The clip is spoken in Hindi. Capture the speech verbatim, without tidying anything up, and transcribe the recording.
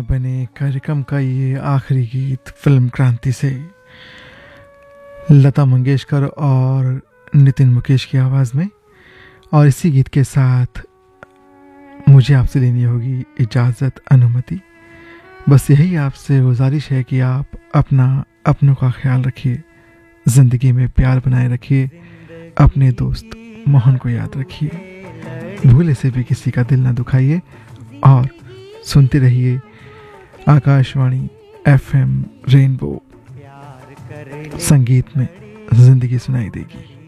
बने कार्यक्रम का ये आखिरी गीत फिल्म क्रांति से लता मंगेशकर और नितिन मुकेश की आवाज़ में। और इसी गीत के साथ मुझे आपसे लेनी होगी इजाज़त, अनुमति। बस यही आपसे गुजारिश है कि आप अपना अपनों का ख्याल रखिए, ज़िंदगी में प्यार बनाए रखिए, अपने दोस्त मोहन को याद रखिए, भूले से भी किसी का दिल ना दुखाइए और सुनते रहिए आकाशवाणी एफएम रेनबो। संगीत में जिंदगी सुनाई देगी।